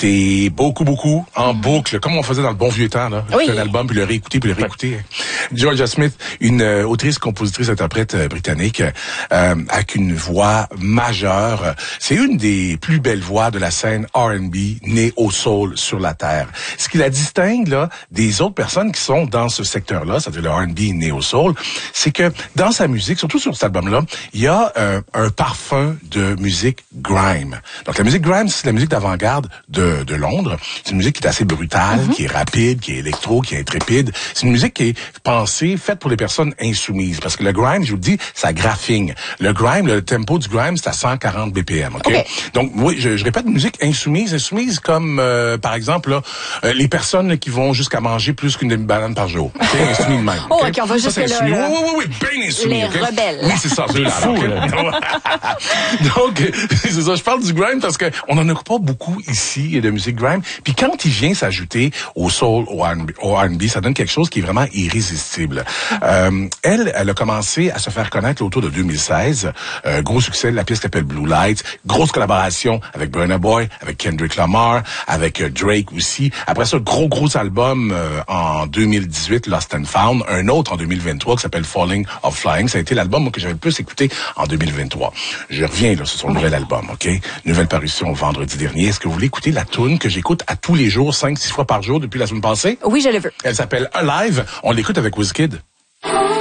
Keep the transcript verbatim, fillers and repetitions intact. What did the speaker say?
écouter beaucoup, beaucoup, en boucle, comme on faisait dans le bon vieux temps, là. Oui. Un album, puis le réécouter, puis le réécouter. Georgia Smith, une euh, autrice, compositrice, interprète euh, britannique, euh, avec une voix majeure. C'est une des plus belles voix de la scène R and B née au soul sur la terre. Ce qui la distingue, là, des autres personnes qui sont dans ce secteur-là, c'est-à-dire le R and B née au soul, c'est que dans sa musique, surtout sur cet album-là, il y a euh, un parfum de musique grime. Donc la musique grime, c'est la musique d'avant-garde de, de Londres. C'est une musique qui est assez brutale, mm-hmm. qui est rapide, qui est électro, qui est intrépide. C'est une musique qui est pensée, faite pour les personnes insoumises. Parce que le grime, je vous le dis, ça graphine. Le grime, le tempo du grime, c'est à cent quarante B P M. Okay? Okay. Donc oui, je, je répète, musique insoumise, insoumise comme euh, par exemple là, euh, les personnes là, qui vont jusqu'à manger plus qu'une demi-banane par jour. Okay? Insoumis de même. Oh, okay? OK, on va jusque là. Oui, oui, oui, oui, bien insoumis. Les okay? rebelles. Oui, c'est ça, ceux-là. Donc, c'est ça, je parle du grime parce que on en a pas beaucoup ici de musique grime. Puis quand il vient s'ajouter au soul, au R and B, au R and B, ça donne quelque chose qui est vraiment irrésistible. Euh, elle, elle a commencé à se faire connaître autour de deux mille seize. Euh, gros succès, la pièce s'appelle Blue Lights. Grosse collaboration avec Burna Boy, avec Kendrick Lamar, avec euh, Drake aussi. Après ça, gros, gros album euh, en deux mille dix-huit, Lost and Found. Un autre en deux mille vingt-trois qui s'appelle Falling of Flying. Ça a été l'album moi, que j'avais le plus écouté en deux mille vingt-trois. Je reviens là sur son nouvel album, OK? Nouvelle parution vendredi dernier. Est-ce que vous voulez écouter la tune que j'écoute à tous les jours, cinq, six fois par jour depuis la semaine passée? Oui, je le veux. Elle s'appelle Alive. On l'écoute avec Wizkid.